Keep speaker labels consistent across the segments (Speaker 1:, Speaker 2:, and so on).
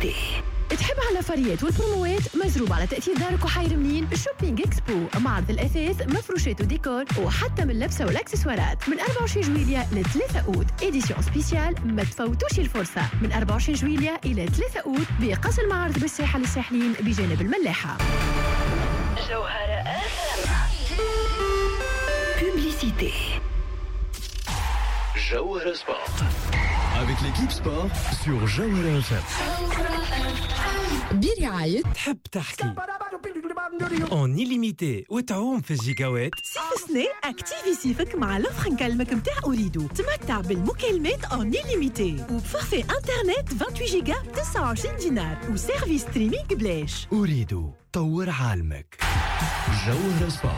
Speaker 1: بوبليسيتي. تحب على فريات والبروموات مزروب على تأثير دارك وحير منين؟ شوبينج اكسبو، معرض الأثاث، مفروشات وديكور وحتى من لبسة والأكسسوارات من 24 جويلية ل 3 أوت. إديسيون سبيسيال ما تفوتوش الفرصة من 24 جويلية إلى 3 أوت بقصر المعارض بالساحة للساحلين بجانب الملاحة. جوهرة FM. Publicité.
Speaker 2: Jawhara Sport. Avec l'équipe sport sur Jawhara FM.
Speaker 3: برعاية
Speaker 4: تحب تحكي اون إليميتي وتعوم في الجيجاوات.
Speaker 5: صيف سنة اكتيفي سيفك مع لوفر نكلمك متاع أريدو. تمتع بالمكالمات اون إليميتي وبفورفي انترنت 28 جيجا ب 29 دينار وسيرفيس ستريمينغ بلاش.
Speaker 2: أريد طور عالمك. جوهرة سبورت.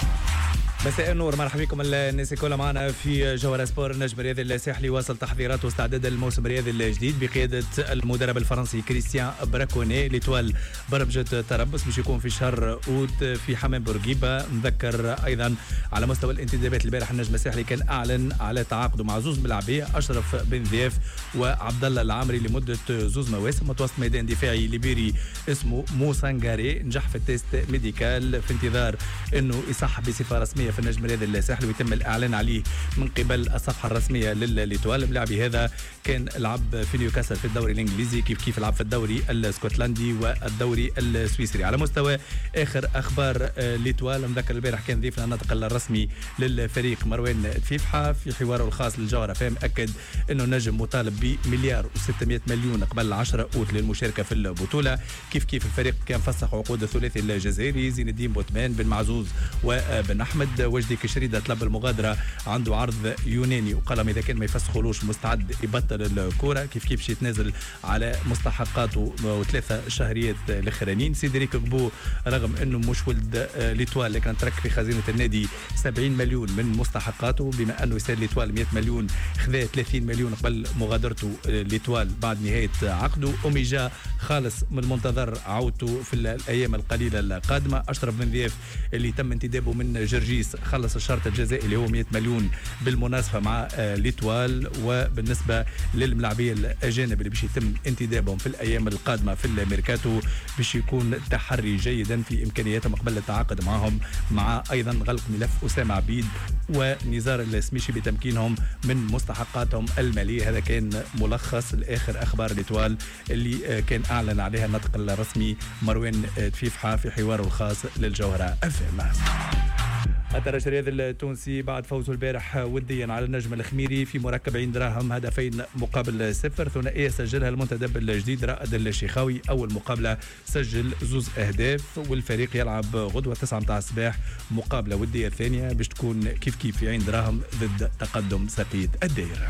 Speaker 4: مساء النور، مرحبا بكم الناس كلها معنا في جوهرة سبور. النجم الرياضي الساحلي واصل تحضيرات واستعداد للموسم الرياضي الجديد بقيادة المدرب الفرنسي كريستيان براكوني. ليتوال برمجة تربص باش يكون في شهر أوت في حمام بورقيبة. نذكر أيضا على مستوى الانتدابات البارح النجم الساحلي كان أعلن على تعاقده مع زوز ملاعبية، أشرف بن ضياف وعبد الله العامري لمدة زوز مواسم. متوسط ميدان دفاعي ليبيري اسمه موسانغاري نجح في التيست ميديكال في انتظار انه يصح بصفة رسمية في النجم الرياضي الساحلي ويتم الاعلان عليه من قبل الصفحه الرسميه لليتوال. اللاعبي هذا كان لعب في نيوكاسل في الدوري الانجليزي، كيف لعب في الدوري الاسكتلندي والدوري السويسري. على مستوى اخر اخبار ليتوال، نذكر البارح كان ضيفنا الناطق الرسمي للفريق مروان فيفحة في حواره الخاص للجوهرة فهم اكد انه النجم مطالب ب مليار و600 مليون قبل 10 اوت للمشاركه في البطوله. كيف الفريق كان فسخ عقود الثلاثي الجزائري زين الدين بوتمان بن معزوز وبن احمد. وجدي كشريدة طلب المغادرة، عنده عرض يوناني وقال اذا كان ما يفسخولوش مستعد يبطل الكرة. كيف باش يتنازل على مستحقاته وثلاثة شهريات الاخرانيين. سيدريك قبو رغم انه مش ولد ليتوال لكن ترك في خزينة النادي 70 مليون من مستحقاته، بما انه يسال ليتوال 100 مليون خذا 30 مليون قبل مغادرته ليتوال بعد نهاية عقده. أوميجا خالص من المنتظر عودته في الايام القليلة القادمة. اشرف بن ضياف اللي تم انتدابه من جرجيس خلص الشرط الجزائي اللي هو 100 مليون بالمناسبة مع ليتوال. وبالنسبة للملاعبية الأجانب اللي باش يتم انتدابهم في الأيام القادمة في الميركاتو باش يكون تحري جيدا في إمكانياتهم قبل التعاقد معهم، مع أيضا غلق ملف أسامة عبيد ونزار السميشي بتمكينهم من مستحقاتهم المالية. هذا كان ملخص لآخر أخبار ليتوال اللي كان أعلن عليها الناطق الرسمي مروان فيفحة في حواره الخاص للجوهرة FM. الترجي الرياضي التونسي بعد فوزه البارح وديا على النجم الخميري في مركب عين دراهم هدفين مقابل 0. ثنائيه سجلها المنتدب الجديد رائد الشيخاوي. اول مقابله سجل زوز اهداف والفريق يلعب غدوه 9 متاع الصباح مقابله وديه ثانيه باش تكون كيف في عين دراهم ضد تقدم سقيط الدائره.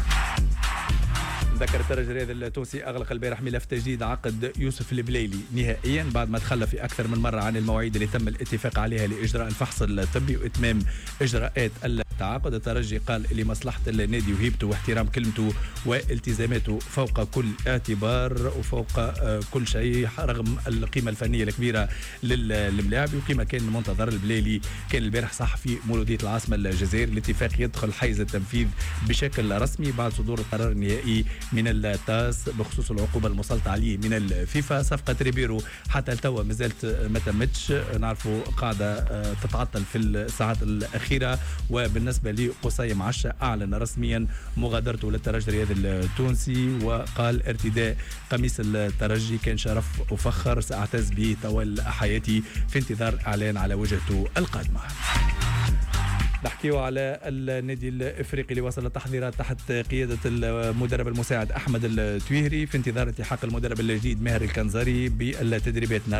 Speaker 4: ذكر الترجي الرياضي التونسي أغلق البارح ملف تجديد عقد يوسف البليلي نهائيا بعد ما تخلى في أكثر من مرة عن المواعيد اللي تم الاتفاق عليها لإجراء الفحص الطبي وإتمام إجراءات التعاقد. الترجي قال لمصلحة النادي وهيبته واحترام كلمته والتزاماته فوق كل اعتبار وفوق كل شيء رغم القيمة الفنية الكبيرة للملاعب. وكما كان منتظر البليلي كان البارح صح في مولودية العاصمة الجزائر. الاتفاق يدخل حيز التنفيذ بشكل رسمي بعد صدور القرار النهائي من التاس بخصوص العقوبة المسلطة عليه من الفيفا. صفقة ريبيرو حتى التوا مازالت ما تمتش، نعرفوا قاعدة تتعطل في الساعات الأخيرة. وبالنسبة لقصي معشة أعلن رسميا مغادرته للترجي الرياضي التونسي وقال ارتداء قميص الترجي كان شرف وفخر سأعتز به طوال حياتي في انتظار إعلان على وجهته القادمة. نحكيو على النادي الافريقي اللي وصل التحضيرات تحت قياده المدرب المساعد احمد التويهري في انتظار التحاق المدرب الجديد ماهر الكنزاري بالتدريبات.